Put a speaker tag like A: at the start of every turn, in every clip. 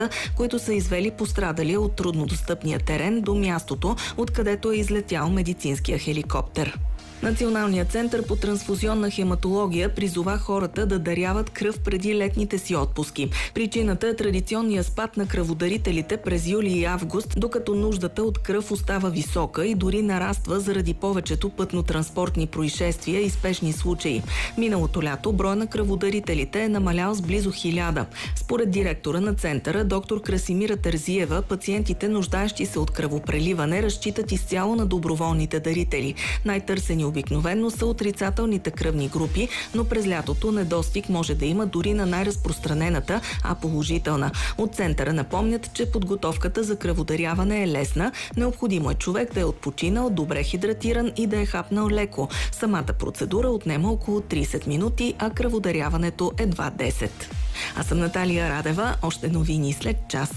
A: които са извели пострадалия от труднодостъпния терен до мястото, откъдето е излетял медицинския хеликоптер. Националният център по трансфузионна хематология призова хората да даряват кръв преди летните си отпуски. Причината е традиционния спад на кръводарителите през юли и август, докато нуждата от кръв остава висока и дори нараства заради повечето пътно-транспортни происшествия и спешни случаи. Миналото лято брой на кръводарителите е намалял с близо 1000. Според директора на центъра, доктор Красимира Терзиева, пациентите, нуждаещи се от кръвопреливане, разчитат изцяло на доброволните дарители. Най-търсени обикновено са отрицателните кръвни групи, но през лятото недостиг може да има дори на най-разпространената, а положителна. От центъра напомнят, че подготовката за кръводаряване е лесна. Необходимо е човек да е отпочинал, добре хидратиран и да е хапнал леко. Самата процедура отнема около 30 минути, а кръводаряването едва 10. Аз съм Наталия Радева. Още новини след час.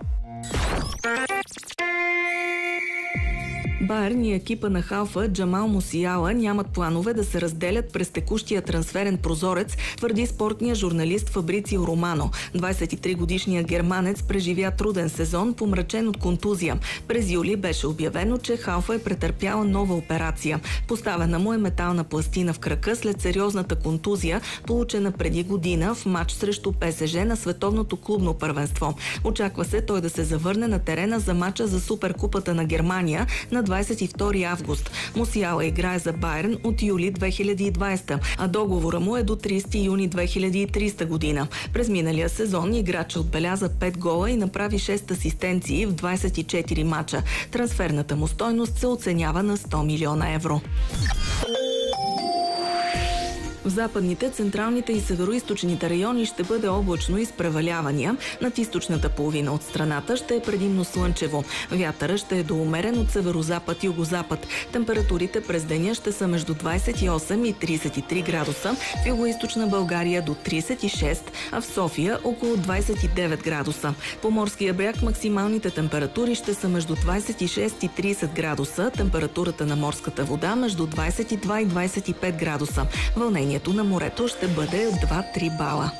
A: Байерн и екипа на халфа Джамал Мусиала нямат планове да се разделят през текущия трансферен прозорец, твърди спортния журналист Фабрицио Романо. 23-годишният германец преживя труден сезон, помрачен от контузия. През юли беше обявено, че халфа е претърпяла нова операция. Поставена му е метална пластина в крака след сериозната контузия, получена преди година в матч срещу ПСЖ на Световното клубно първенство. Очаква се той да се завърне на терена за матча за Суперкупата на Германия на 22 август. Мусиала играе за Байерн от юли 2020, а договора му е до 30 юни 2030 година. През миналия сезон играчът отбеляза 5 гола и направи 6 асистенции в 24 мача. Трансферната му стойност се оценява на 100 милиона евро. В западните, централните и североизточните райони ще бъде облачно и с превалявания. Над източната половина от страната ще е предимно слънчево. Вятъра ще е доумерен от северозапад и югозапад. Температурите през деня ще са между 28 и 33 градуса, в югоизточна България до 36, а в София около 29 градуса. По морския бряг максималните температури ще са между 26 и 30 градуса, температурата на морската вода между 22 и 25 градуса. Вълнението на морето ще бъде 2-3 бала.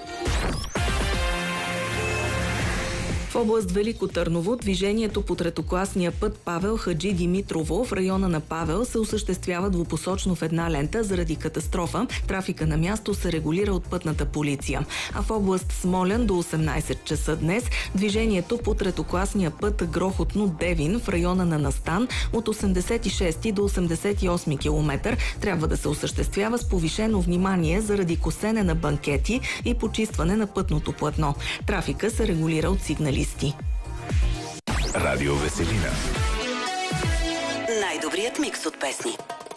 A: В област Велико Търново движението по третокласния път Павел Хаджи Димитрово в района на Павел се осъществява двупосочно в една лента заради катастрофа. Трафика на място се регулира от пътната полиция. А в област Смолян до 18 часа днес движението по третокласния път Грохотно-Девин в района на Настан от 86 до 88 км трябва да се осъществява с повишено внимание заради косене на банкети и почистване на пътното платно. Трафика се регулира от сигналисти.
B: Радио Веселина.
C: Най-добрият микс от песни.